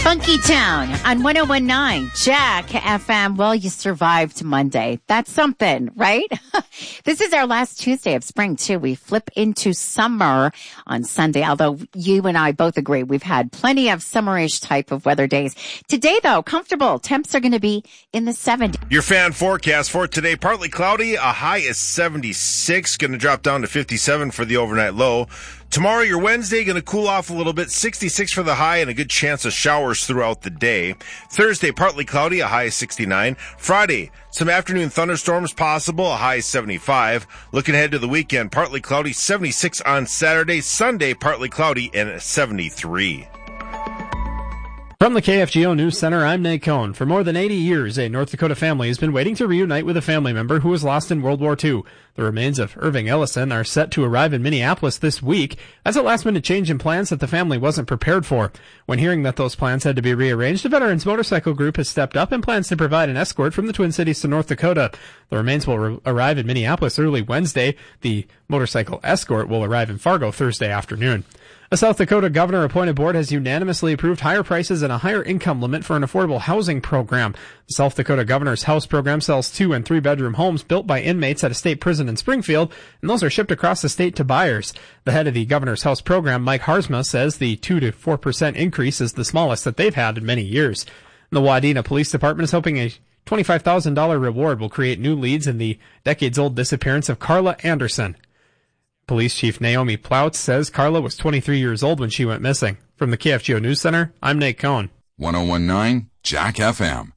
Funky Town on 101.9 Jack FM. Well, you survived Monday. That's something, right? This is our last Tuesday of spring, too. We flip into summer on Sunday, although you and I both agree we've had plenty of summerish type of weather days. Today, though, comfortable. Temps are going to be in the 70s. Your fan forecast for today, partly cloudy. A high is 76. Going to drop down to 57 for the overnight low. Tomorrow, your Wednesday, going to cool off a little bit. 66 for the high and a good chance of showers throughout the day. Thursday, partly cloudy, a high is 69. Friday, some afternoon thunderstorms possible, a high is 75. Looking ahead to the weekend, partly cloudy, 76 on Saturday. Sunday, partly cloudy and 73. From the KFGO News Center, I'm Nate Cohn. For more than 80 years, a North Dakota family has been waiting to reunite with a family member who was lost in World War II. The remains of Irving Ellison are set to arrive in Minneapolis this week. That's a last-minute change in plans that the family wasn't prepared for. When hearing that those plans had to be rearranged, the Veterans Motorcycle Group has stepped up and plans to provide an escort from the Twin Cities to North Dakota. The remains will arrive in Minneapolis early Wednesday. The motorcycle escort will arrive in Fargo Thursday afternoon. A South Dakota governor-appointed board has unanimously approved higher prices and a higher income limit for an affordable housing program. The South Dakota Governor's House program sells 2- and 3-bedroom homes built by inmates at a state prison in Springfield, and those are shipped across the state to buyers. The head of the Governor's House program, Mike Harzma, says the 2 to 4% increase is the smallest that they've had in many years. The Wadena Police Department is hoping a $25,000 reward will create new leads in the decades-old disappearance of Carla Anderson. Police Chief Naomi Ploutz says Carla was 23 years old when she went missing. From the KFGO News Center, I'm Nate Cohn. 101.9 Jack FM.